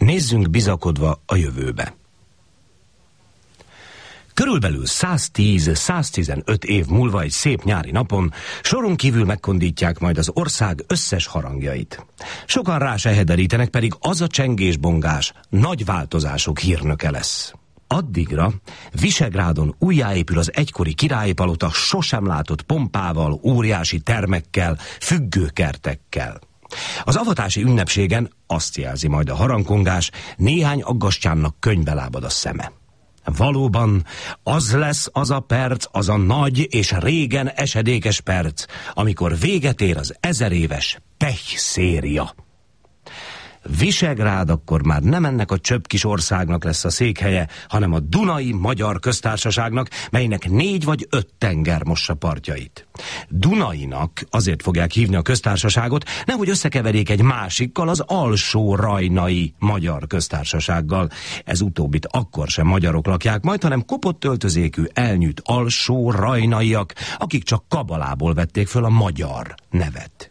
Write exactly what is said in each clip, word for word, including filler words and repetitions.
Nézzünk bizakodva a jövőbe. Körülbelül száztíz-száztizenöt év múlva egy szép nyári napon soron kívül megkondítják majd az ország összes harangjait. Sokan rá se hederítenek, pedig az a csengésbongás nagy változások hírnöke lesz. Addigra Visegrádon újjáépül az egykori királyi palota sosem látott pompával, óriási termekkel, függőkertekkel. Az avatási ünnepségen azt jelzi majd a harangkongás, néhány aggastyánnak könyvbe lábad a szeme. Valóban az lesz az a perc, az a nagy és régen esedékes perc, amikor véget ér az ezeréves pech-széria. Visegrád akkor már nem ennek a csöpp kis országnak lesz a székhelye, hanem a Dunai Magyar Köztársaságnak, melynek négy vagy öt tenger mossa partjait. Dunainak azért fogják hívni a köztársaságot, nehogy összekeverjék egy másikkal, az Alsó-Rajnai Magyar Köztársasággal. Ez utóbbit akkor sem magyarok lakják majd, hanem kopott öltözékű, elnyűjt alsó-rajnaiak, akik csak kabalából vették föl a magyar nevet.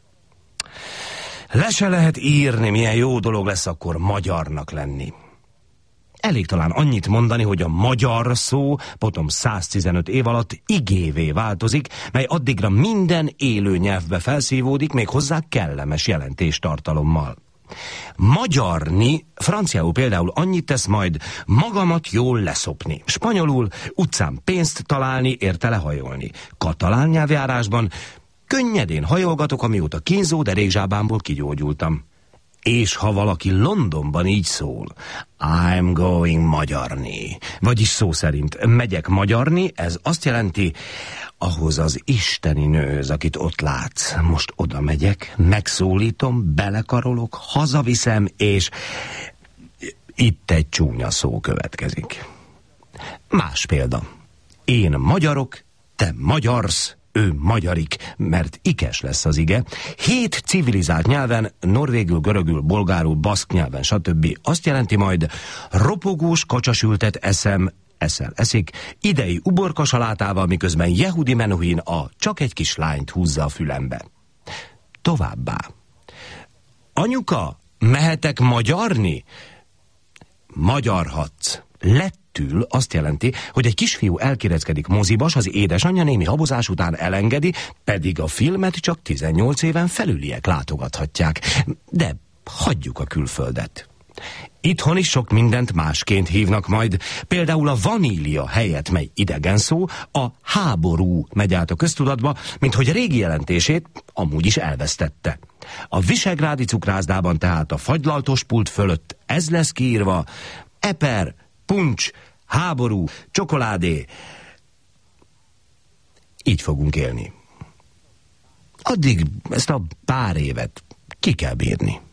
Le se lehet írni, milyen jó dolog lesz akkor magyarnak lenni. Elég talán annyit mondani, hogy a magyar szó potom száztizenöt év alatt igévé változik, mely addigra minden élő nyelvbe felszívódik, még hozzá kellemes jelentéstartalommal. Magyarni franciául például annyit tesz majd magamat jól leszopni. Spanyolul utcán pénzt találni, érte lehajolni. Katalán nyelvjárásban könnyedén hajolgatok, amióta kínzó derékzsábámból kigyógyultam. És ha valaki Londonban így szól, I'm going magyarni, vagyis szó szerint megyek magyarni, ez azt jelenti, ahhoz az isteni nőhöz, akit ott látsz, most oda megyek, megszólítom, belekarolok, hazaviszem, és itt egy csúnya szó következik. Más példa. Én magyarok, te magyarsz, ő magyarik, mert ikes lesz az ige. Hét civilizált nyelven, norvégül, görögül, bolgárul, baszk nyelven, stb. Azt jelenti majd ropogós kacsasültet eszem, eszel eszik, idei uborkasalátával, miközben Yehudi Menuhin a csak egy kis lányt húzza a fülembe. Továbbá. Anyuka, mehetek magyarni? Magyarhatsz. Lettül azt jelenti, hogy egy kisfiú elkéreckedik moziba, s az édesanyja némi habozás után elengedi, pedig a filmet csak tizennyolc éven felüliek látogathatják. De hagyjuk a külföldet. Itthon is sok mindent másként hívnak majd. Például a vanília helyett, mely idegen szó, a háború megy át a köztudatba, mint hogy régi jelentését amúgy is elvesztette. A visegrádi cukrászdában tehát a fagylaltos pult fölött ez lesz kiírva: eper, puncs, háború, csokoládé. Így fogunk élni. Addig ezt a pár évet ki kell bírni.